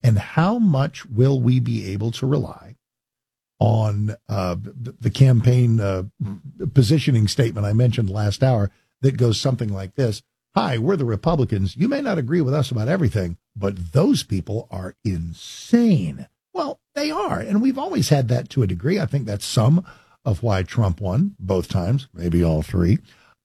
And how much will we be able to rely on the campaign positioning statement I mentioned last hour that goes something like this? Hi, we're the Republicans. You may not agree with us about everything, but those people are insane. Well, they are, and we've always had that to a degree. I think that's some of why Trump won both times, maybe all three.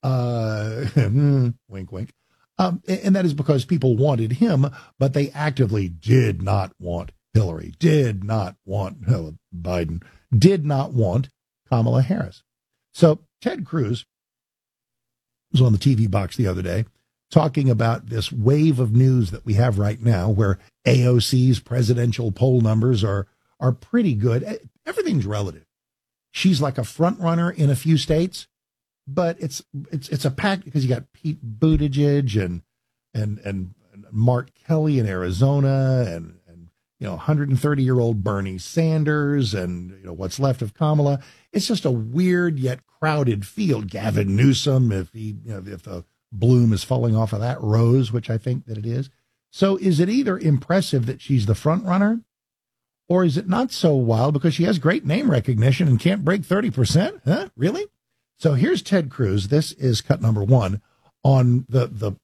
Wink, wink. And that is because people wanted him, but they actively did not want Hillary, did not want Biden, did not want Kamala Harris. So Ted Cruz was on the TV box the other day talking about this wave of news that we have right now where AOC's presidential poll numbers are pretty good. Everything's relative. She's like a front runner in a few states, but it's a pack because you got Pete Buttigieg and Mark Kelly in Arizona and 130-year-old Bernie Sanders and what's left of Kamala. It's just a weird yet crowded field. Gavin Newsom, if the bloom is falling off of that rose, which I think that it is. So is it either impressive that she's the front runner, or is it not so wild because she has great name recognition and can't break 30%? Huh? Really? So here's Ted Cruz. This is cut number one on the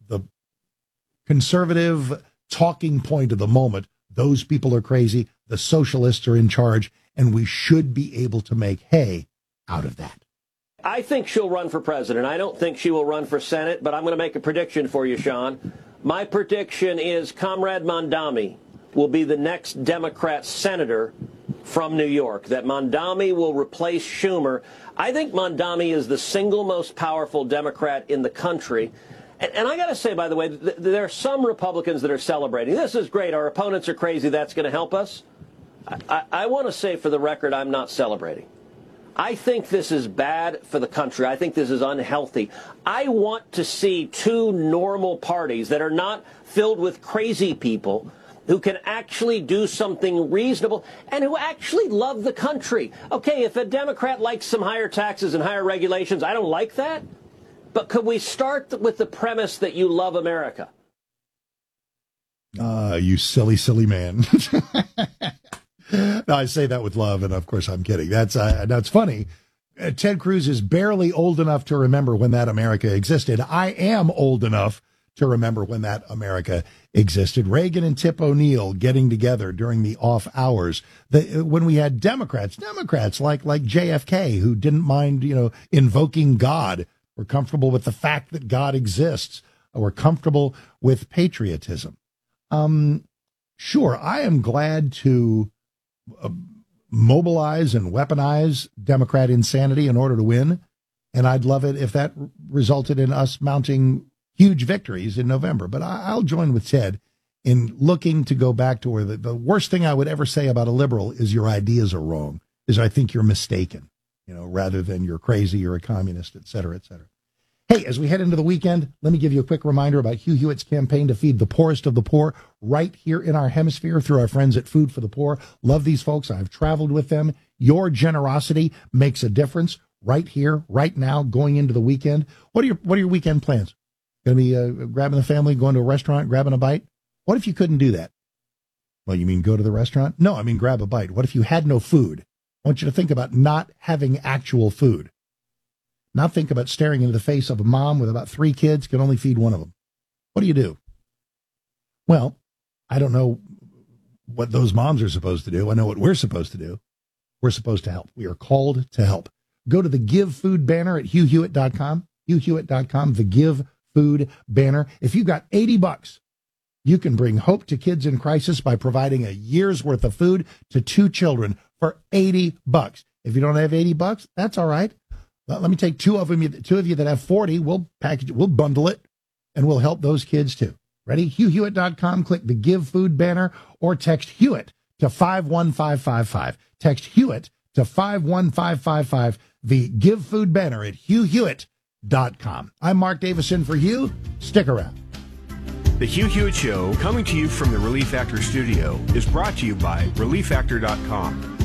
conservative talking point of the moment. Those people are crazy. The socialists are in charge, and we should be able to make hay out of that. I think she'll run for president. I don't think she will run for Senate, but I'm going to make a prediction for you, Sean. My prediction is Comrade Mondami will be the next Democrat senator from New York, that Mondami will replace Schumer. I think Mondami is the single most powerful Democrat in the country. And I got to say, by the way, there are some Republicans that are celebrating. This is great. Our opponents are crazy. That's going to help us. I want to say for the record, I'm not celebrating. I think this is bad for the country. I think this is unhealthy. I want to see two normal parties that are not filled with crazy people who can actually do something reasonable and who actually love the country. Okay, if a Democrat likes some higher taxes and higher regulations, I don't like that. But could we start with the premise that you love America? You silly, silly man. No, I say that with love, and of course I'm kidding. That's funny. Ted Cruz is barely old enough to remember when that America existed. I am old enough to remember when that America existed. Reagan and Tip O'Neill getting together during the off hours. When we had Democrats like JFK, who didn't mind, invoking God. We're comfortable with the fact that God exists. We're comfortable with patriotism. Sure, I am glad to mobilize and weaponize Democrat insanity in order to win. And I'd love it if that resulted in us mounting huge victories in November. But I'll join with Ted in looking to go back to where the worst thing I would ever say about a liberal is your ideas are wrong, is I think you're mistaken, rather than you're crazy, you're a communist, et cetera, et cetera. Hey, as we head into the weekend, let me give you a quick reminder about Hugh Hewitt's campaign to feed the poorest of the poor right here in our hemisphere through our friends at Food for the Poor. Love these folks. I've traveled with them. Your generosity makes a difference right here, right now, going into the weekend. What are your weekend plans? Going to be grabbing the family, going to a restaurant, grabbing a bite? What if you couldn't do that? Well, you mean go to the restaurant? No, I mean grab a bite. What if you had no food? I want you to think about not having actual food. Not think about staring into the face of a mom with about 3 kids, can only feed one of them. What do? Well, I don't know what those moms are supposed to do. I know what we're supposed to do. We're supposed to help. We are called to help. Go to the Give Food banner at HughHewitt.com, HughHewitt.com, the Give Food banner. If you've got $80, you can bring hope to kids in crisis by providing a year's worth of food to 2 children for $80. If you don't have $80, that's all right. Let me take two of you that have 40. We'll package it. We'll bundle it, and we'll help those kids too. Ready? HughHewitt.com. Click the Give Food banner or text Hewitt to 51555. Text Hewitt to 51555. The Give Food banner at HughHewitt.com. I'm Mark Davison for Hugh. Stick around. The Hugh Hewitt Show, coming to you from the Relief Factor studio, is brought to you by ReliefFactor.com.